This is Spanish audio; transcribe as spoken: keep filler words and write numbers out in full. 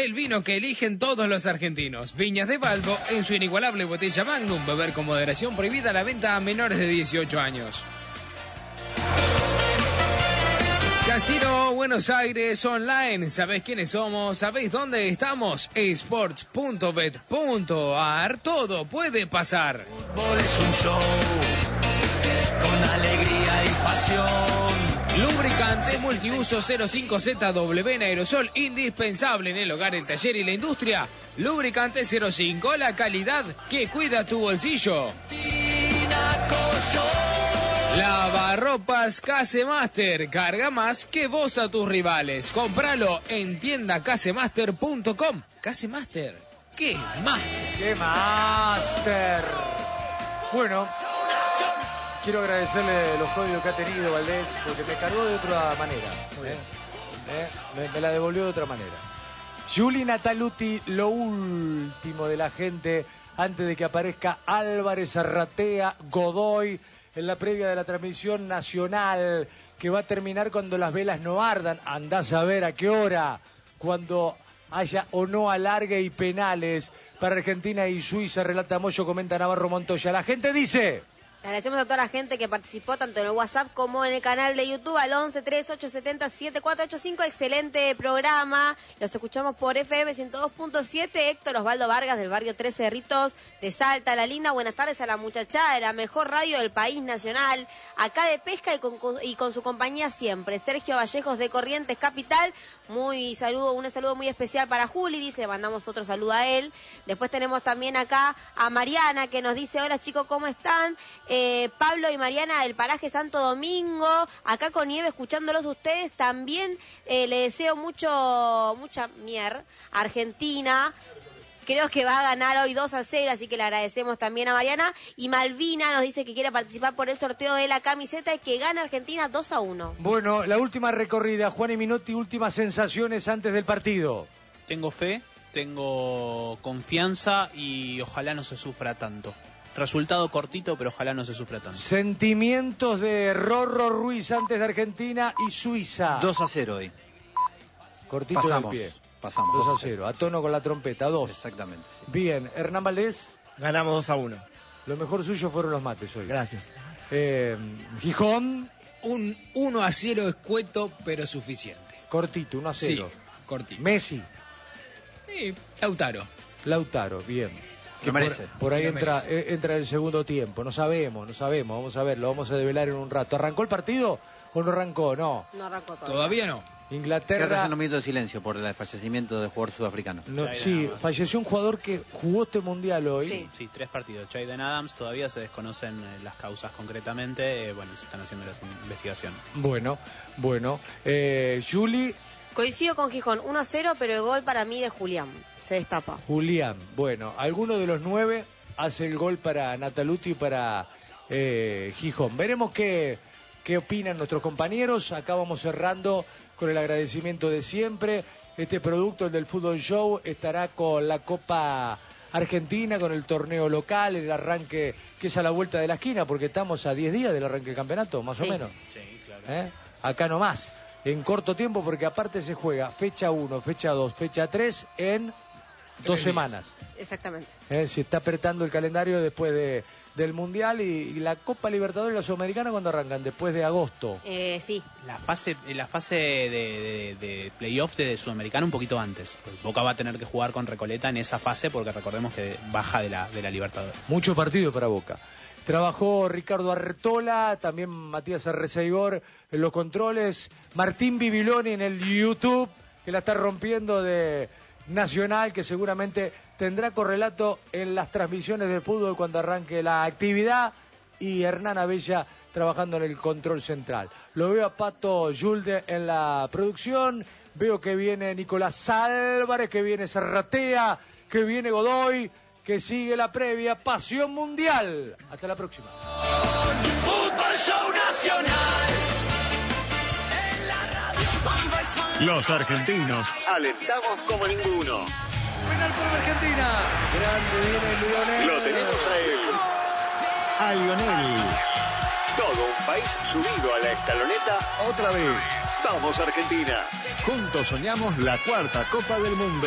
el vino que eligen todos los argentinos. Viñas de Balbo, en su inigualable botella Magnum. Beber con moderación, prohibida la venta a menores de dieciocho años. Casino Buenos Aires Online. ¿Sabés quiénes somos? ¿Sabéis dónde estamos? sports punto bet punto a r. Todo puede pasar. Fútbol es un show con alegría y pasión. Lubricante multiuso cero cinco Z W en aerosol, indispensable en el hogar, el taller y la industria. Lubricante cero cinco, la calidad que cuida tu bolsillo. Lavarropas Casemaster, carga más que vos a tus rivales. Compralo en tienda casemaster punto com. Casemaster, ¿qué master? ¡Qué master! Bueno, quiero agradecerle los códigos que ha tenido Valdés, porque me cargó de otra manera. ¿eh? ¿Eh? Me, me la devolvió de otra manera. Juli Nataluti, lo último de la gente, antes de que aparezca Álvarez, Arratea, Godoy, en la previa de la transmisión nacional, que va a terminar cuando las velas no ardan. Andás a ver a qué hora, cuando haya o no alargue y penales para Argentina y Suiza, relata Moyo, comenta Navarro Montoya. La gente dice... Agradecemos a toda la gente que participó tanto en el WhatsApp como en el canal de YouTube al once tres ocho siete cero siete cuatro ocho cinco. Excelente programa. Los escuchamos por F M ciento dos punto siete. Héctor Osvaldo Vargas del barrio Tres Cerritos de Salta, La Linda. Buenas tardes a la muchachada de la mejor radio del país nacional. Acá de pesca y con, y con su compañía siempre. Sergio Vallejos de Corrientes Capital. Muy saludo, un saludo muy especial para Juli, dice, le mandamos otro saludo a él. Después tenemos también acá a Mariana que nos dice, hola chicos, ¿cómo están? Eh, Pablo y Mariana del paraje Santo Domingo, acá con nieve escuchándolos ustedes. También eh, le deseo mucho, mucha mier a Argentina. Creo que va a ganar hoy dos a cero, así que le agradecemos también a Mariana. Y Malvina nos dice que quiere participar por el sorteo de la camiseta y que gana Argentina dos a uno. Bueno, la última recorrida, Juan y Minotti, últimas sensaciones antes del partido. Tengo fe, tengo confianza y ojalá no se sufra tanto. Resultado cortito, pero ojalá no se sufra tanto. Sentimientos de Rorro Ruiz antes de Argentina y Suiza. dos a cero hoy. Cortito Pasamos. del pie. Pasamos. dos a cero, a tono con la trompeta, dos. Exactamente. Sí. Bien, Hernán Valdés. Ganamos dos a uno. Lo mejor suyo fueron los mates hoy. Gracias. Eh, Gijón. Un uno a cero escueto, pero suficiente. Cortito, uno a cero. Sí, cortito. Messi. Sí, Lautaro. Lautaro, bien. Que merece. Por, por ahí Sí, entra, merece. eh, entra el segundo tiempo. No sabemos, no sabemos. Vamos a ver, lo vamos a develar en un rato. ¿Arrancó el partido o no arrancó? No. No arrancó todavía. Todavía no. Quédate Inglaterra. en un minuto de silencio por el fallecimiento del jugador sudafricano. No, sí, falleció un jugador que jugó este mundial hoy. Sí. Sí, tres partidos. Jaden Adams, todavía se desconocen eh, las causas concretamente. Eh, bueno, se están haciendo las investigaciones. Bueno, bueno. Eh, Juli, Coincido con Gijón, uno a cero, pero el gol para mí de Julián. Se destapa. Julián. Bueno, alguno de los nueve hace el gol para Nataluti y para eh, Gijón. Veremos qué, qué opinan nuestros compañeros. Acá vamos cerrando con el agradecimiento de siempre. Este producto, el del Fútbol Show, estará con la Copa Argentina, con el torneo local, el arranque que es a la vuelta de la esquina, porque estamos a diez días del arranque del campeonato, más Sí. o menos. Sí, claro. ¿Eh? Acá nomás, en corto tiempo, porque aparte se juega fecha uno, fecha dos, fecha tres en dos días. semanas. Exactamente. ¿Eh? Se está apretando el calendario después de, del Mundial y, y la Copa Libertadores y la Sudamericana, ¿cuándo arrancan? Después de agosto. Eh, sí. La fase, la fase de, de, de playoff de Sudamericana un poquito antes. Pues Boca va a tener que jugar con Recoleta en esa fase porque recordemos que baja de la, de la Libertadores. Mucho partido para Boca. Trabajó Ricardo Artola, también Matías Arreceigor en los controles, Martín Bibiloni en el YouTube, que la está rompiendo de Nacional, que seguramente tendrá correlato en las transmisiones de fútbol cuando arranque la actividad, y Hernán Abella trabajando en el control central. Lo veo a Pato Yulde en la producción, veo que viene Nicolás Álvarez, que viene Serratea, que viene Godoy, que sigue la previa Pasión Mundial. Hasta la próxima. Fútbol Show Nacional. En la radio. Los argentinos Alentamos como ninguno. Penal por Argentina. Grande viene Lionel. Lo tenemos a él. a Lionel. Todo un país subido a la escaloneta otra vez. Vamos Argentina. Juntos soñamos la cuarta Copa del Mundo.